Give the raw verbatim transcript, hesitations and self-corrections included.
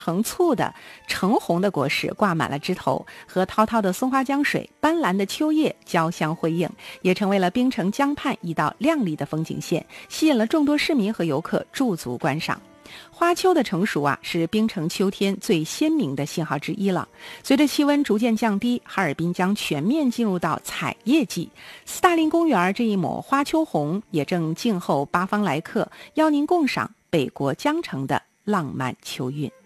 橙簇的橙红的果实挂满了枝头，和滔滔的松花江水、斑斓的秋叶交相辉映，也成为了槟城江畔一道亮丽的风景线，吸引了众多市民和游客驻足观赏。花秋的成熟啊，是槟城秋天最鲜明的信号之一了。随着气温逐渐降低，哈尔滨将全面进入到采叶季。斯大林公园这一抹花秋红也正静候八方来客，邀您共赏北国江城的浪漫秋韵。